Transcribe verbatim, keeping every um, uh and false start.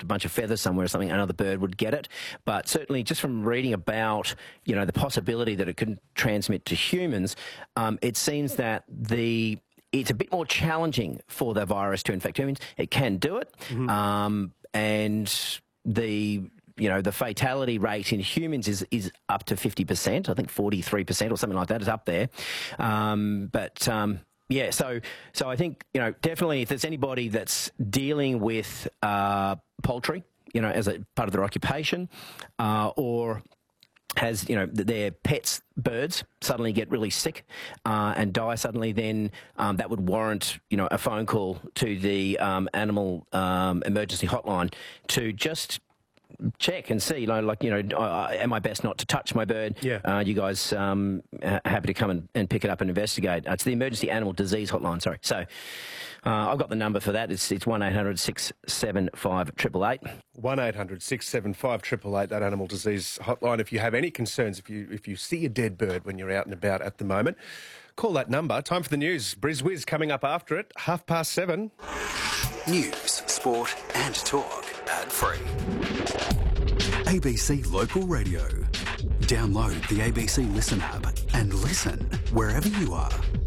dropped a bunch of feathers somewhere or something, another bird would get it. But certainly just from reading about, you know, the possibility that it could transmit to humans, um, it seems that the it's a bit more challenging for the virus to infect humans. It can do it. Mm-hmm. um, and the... you know, the fatality rate in humans is, is up to fifty percent. I think forty-three percent or something like that is up there. Um, but, um, yeah, so so I think, you know, definitely if there's anybody that's dealing with uh, poultry, you know, as a part of their occupation, uh, or has, you know, their pets, birds, suddenly get really sick uh, and die suddenly, then um, that would warrant, you know, a phone call to the um, animal um, emergency hotline to just check and see, you know, like, you know, uh, am I best not to touch my bird? Yeah. Uh, you guys um, happy to come and, and pick it up and investigate? Uh, it's the Emergency Animal Disease Hotline, sorry. So uh, I've got the number for that. It's it's one eight hundred six seven five eight eight eight. one eight hundred six seven five eight eight eight, that animal disease hotline. If you have any concerns, if you if you see a dead bird when you're out and about at the moment, call that number. Time for the news. Briz Wiz coming up after it, half past seven. News, sport and talk, ad-free. A B C Local Radio. Download the A B C Listen app and listen wherever you are.